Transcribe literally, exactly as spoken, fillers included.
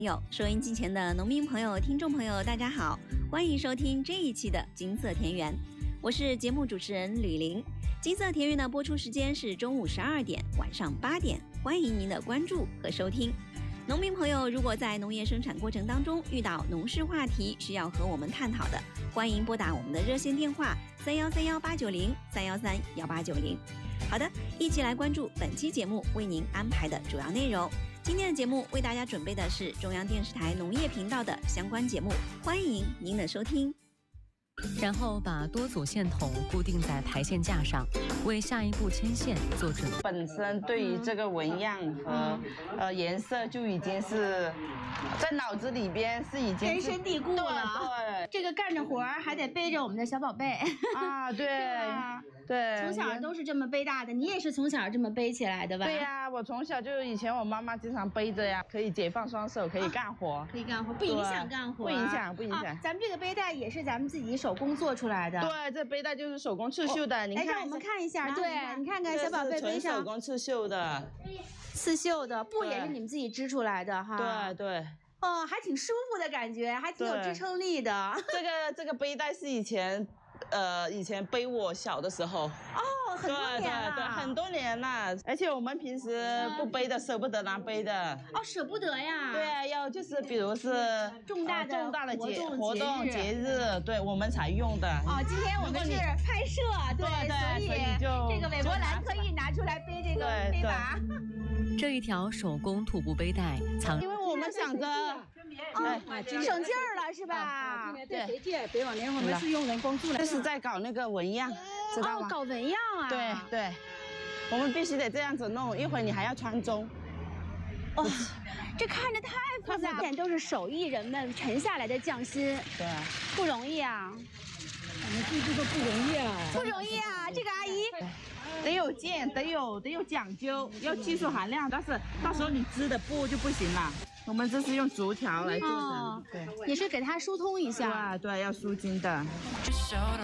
有收音机前的农民朋友、听众朋友，大家好，欢迎收听这一期的金色田园，我是节目主持人吕玲。金色田园的播出时间是中午十二点、晚上八点，欢迎您的关注和收听。农民朋友如果在农业生产过程当中遇到农事话题需要和我们探讨的，欢迎拨打我们的热线电话三幺三幺八九零三幺三幺八九零。好的，一起来关注本期节目为您安排的主要内容。今天的节目为大家准备的是中央电视台农业频道的相关节目，欢迎您的收听。 然后把多组线筒固定在排线架上，为下一步牵线做准备。 本身对于这个纹样和、嗯、呃颜色就已经是在脑子里边是已经根深蒂固了。 对， 这个干着活儿还得背着我们的小宝贝啊，对对， 从小都是这么背大的，你也是从小这么背起来的吧？ 对呀、啊，我从小就以前我妈妈经常背着呀，可以解放双手，可以干活， 啊、可以干活，不影响干活， 不影响不影响、 啊。咱们这个背带也是咱们自己手工做出来的。 对，这背带就是手工刺绣的，哦、你看， 让我们看一下，对，你看看小宝贝背上手工刺绣的， 刺绣的布也是你们自己织出来的哈。 对对。 哦，还挺舒服的感觉，还挺有支撑力的。 这个这个背带是以前，呃，以前背我小的时候。 哦，很多年了。 对对对，很多年了。而且我们平时不背的，舍不得拿背的。 哦，舍不得呀。 对啊，要就是比如是重大的、 呃、重大的节活动节日，对我们才用的。 哦，今天我们是拍摄，对， 对对所以这个韦伯兰特意拿出来背这个背把。 这一条手工土布背带藏， 因为我们想着， 哦，省劲儿了是吧？ 啊、今年对谁借？别往年我们是用人工做的。 这是在搞那个纹样，知道吗？ 哦，搞纹样啊。 对对，我们必须得这样子弄，一会儿你还要穿中。 哇、哦，这看着太复杂了，都是手艺人们沉下来的匠心， 对， 不容易啊。 我们这个不容易啊， 不容易啊，这个阿姨。 得有劲，得有得有讲究，要技术含量，但是到时候你织的布就不行了。我们这是用竹条来做的， 哦、 对， 也是给它疏通一下。 对对，要舒筋的。